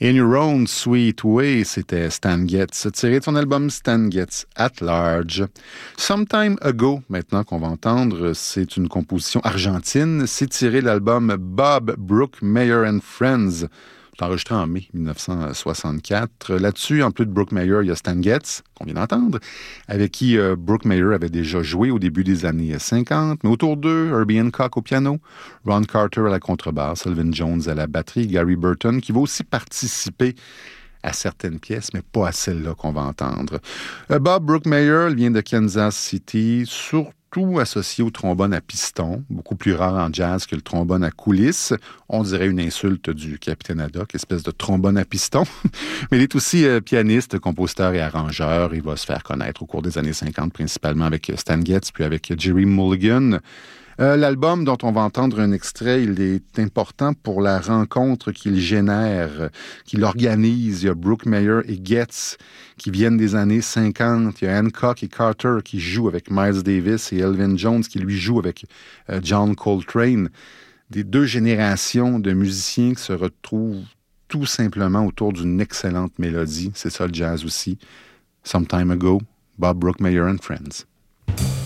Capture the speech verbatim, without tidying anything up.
In Your Own Sweet Way, c'était Stan Getz, tiré de son album Stan Getz at Large. Sometime Ago, maintenant qu'on va entendre, c'est une composition argentine. C'est tiré de l'album Bob Brookmeyer and Friends. C'est enregistré en mai dix-neuf cent soixante-quatre. Là-dessus, en plus de Brookmeyer, il y a Stan Getz, qu'on vient d'entendre, avec qui euh, Brookmeyer avait déjà joué au début des années cinquante. Mais autour d'eux, Herbie Hancock au piano, Ron Carter à la contrebasse, Elvin Jones à la batterie, Gary Burton, qui va aussi participer à certaines pièces, mais pas à celle-là qu'on va entendre. Euh, Bob Brookmeyer il vient de Kansas City, surtout associé au trombone à piston, beaucoup plus rare en jazz que le trombone à coulisses. On dirait une insulte du Capitaine Haddock, espèce de trombone à piston. Mais il est aussi euh, pianiste, compositeur et arrangeur. Il va se faire connaître au cours des années cinquante, principalement avec Stan Getz, puis avec Jerry Mulligan. Euh, l'album dont on va entendre un extrait, il est important pour la rencontre qu'il génère, qu'il organise. Il y a Brookmeyer et Getz qui viennent des années cinquante. Il y a Hancock et Carter qui jouent avec Miles Davis et Elvin Jones qui lui joue avec euh, John Coltrane. Des deux générations de musiciens qui se retrouvent tout simplement autour d'une excellente mélodie. C'est ça le jazz aussi. Sometime Ago, Bob Brookmeyer and Friends.